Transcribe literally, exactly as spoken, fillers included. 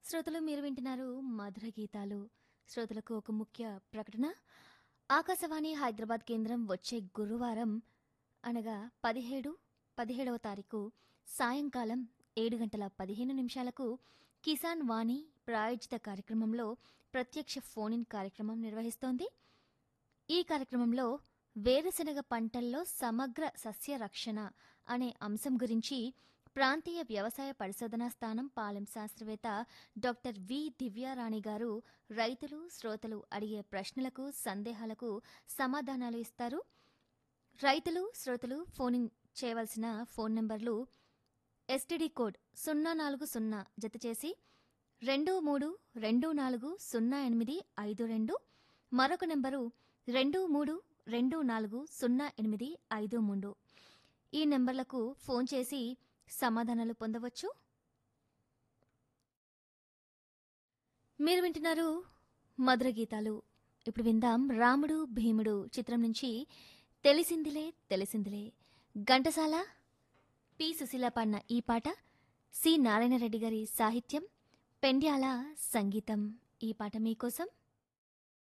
శ్రోతలు మీరు వింటున్నారు మధుర గీతాలు. శ్రోతలకు ఒక ముఖ్య ప్రకటన. ఆకాశవాణి హైదరాబాద్ కేంద్రం వచ్చే గురువారం అనగా పదిహేడు పదిహేడవ తారీఖు సాయంకాలం ఏడు గంటల పదిహేను నిమిషాలకు కిసాన్ వాణి ప్రాయోజిత కార్యక్రమంలో ప్రత్యక్ష ఫోన్ ఇన్ కార్యక్రమం నిర్వహిస్తోంది. ఈ కార్యక్రమంలో వేరుశెనగ పంటల్లో సమగ్ర సస్య రక్షణ అనే అంశం గురించి ప్రాంతీయ వ్యవసాయ పరిశోధనా స్థానం పాలెం శాస్త్రవేత్త డాక్టర్ వి దివ్యారాణి గారు రైతులు శ్రోతలు అడిగే ప్రశ్నలకు సందేహాలకు సమాధానాలు ఇస్తారు. రైతులు శ్రోతలు ఫోనింగ్ చేయవలసిన ఫోన్ నంబర్లు ఎస్టీడీ కోడ్ సున్నా నాలుగు సున్నా జత చేసి రెండు మూడు రెండు నాలుగు సున్నా ఎనిమిది ఐదు రెండు, మరొక నెంబరు రెండు మూడు రెండు నాలుగు సున్నా ఎనిమిది ఐదు మూడు. ఈ నెంబర్లకు ఫోన్ చేసి సమాధానాలు పొందవచ్చు. మీరు వింటున్నారు మధుర గీతాలు. ఇప్పుడు విందాం రాముడు భీముడు చిత్రం నుంచి తెలిసిందిలే తెలిసిందిలే. ఘంటసాల పి సుశీల పాడిన ఈ పాట సి నారాయణరెడ్డి గారి సాహిత్యం, పెండ్యాల సంగీతం. ఈ పాట మీకోసం.